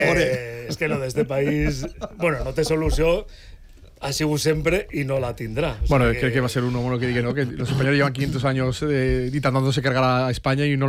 És que lo d'este país, bueno, no té solució, ha sigut sempre y no la tendrá. Bueno, creo que va a ser uno bueno que diga, ¿no? Que los españoles llevan 500 años intentándose cargar a España y no